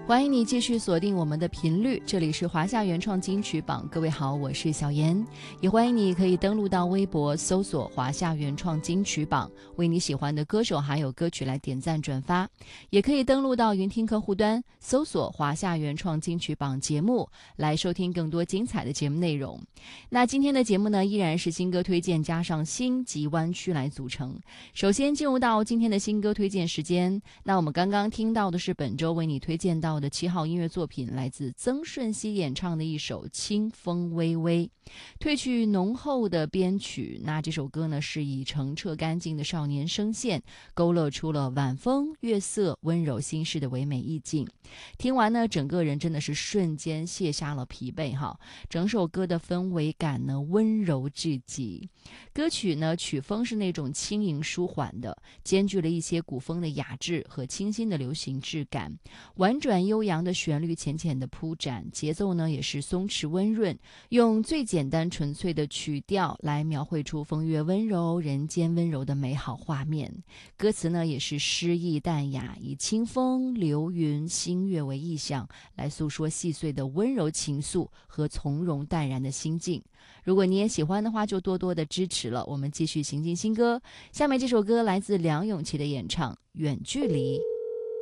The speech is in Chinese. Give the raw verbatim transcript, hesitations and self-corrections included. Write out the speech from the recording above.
欢迎你继续锁定我们的频率，这里是华夏原创金曲榜。各位好，我是小妍，也欢迎你可以登录到微博搜索华夏原创金曲榜，为你喜欢的歌手还有歌曲来点赞转发，也可以登录到云听客户端搜索华夏原创金曲榜节目，来收听更多精彩的节目内容。那今天的节目呢，依然是新歌推荐加上星级湾区来组成。首先进入到今天的新歌推荐时间，那我们刚刚听到的是本周为你推荐到的七号音乐作品，来自曾舜晞演唱的一首《清风微微》，褪去浓厚的编曲。那这首歌呢，是以澄澈干净的少年声线，勾勒出了晚风、月色、温柔心事的唯美意境。听完呢，整个人真的是瞬间卸下了疲惫哈。整首歌的氛围感呢，温柔至极。歌曲呢，曲风是那种轻盈舒缓的，兼具了一些古风的雅致和清新的流行质感。婉转悠扬的旋律浅浅的铺展，节奏呢也是松弛温润，用最简单纯粹的曲调来描绘出风月温柔、人间温柔的美好画面。歌词呢也是诗意淡雅，以清风、流云、星月为意象，来诉说细碎的温柔情愫和从容淡然的心境。如果你也喜欢的话，就多多的支持了。我们继续行进新歌，下面这首歌来自梁咏琪的演唱《远距离》。